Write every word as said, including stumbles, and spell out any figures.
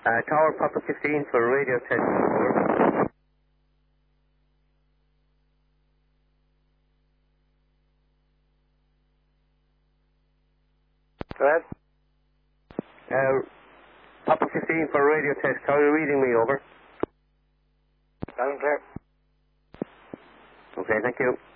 Uh, Tower Papa fifteen for radio test. Over. Go ahead. Uh, Papa fifteen for radio test. How are you reading me? Over. Loud and clear. Okay, thank you.